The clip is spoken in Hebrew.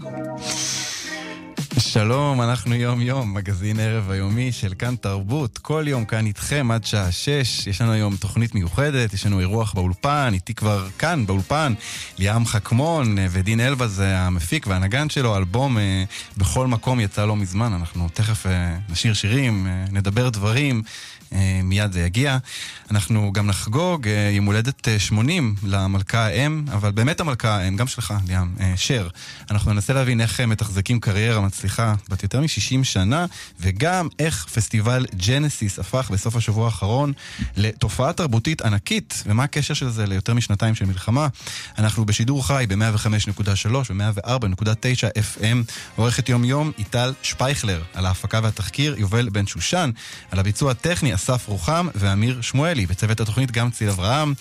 שלום, אנחנו יום יום, מגזין ערב היומי של כאן תרבות, כל יום כאן איתכם עד שעה 6, יש לנו היום תוכנית מיוחדת, יש לנו אירוח באולפן, איתי כבר כאן באולפן, ליאם חכמון ודין אלבז המפיק והנגן שלו, אלבום בכל מקום יצא לא מזמן, אנחנו תכף נשיר שירים, נדבר דברים, מיד זה יגיע. אנחנו גם נחגוג יום הולדת 80 למלכה האם, אבל באמת המלכה האם, גם שלך, ליאם, שר. אנחנו ננסה להבין איך מתחזקים קריירה מצליחה בת יותר מ-60 שנה, וגם איך פסטיבל ג'נסיס הפך בסוף השבוע האחרון לתופעה תרבותית ענקית, ומה הקשר של זה ליותר משנתיים של מלחמה. אנחנו בשידור חי ב-105.3 ו-104.9 FM, עורכת יום יום איטל שפייכלר, על ההפקה והתחקיר יובל בן שושן, על הביצוע הטכני אסף רוחם ואמיר שמואלי, בצוות התוכנית גם ציל אברהם,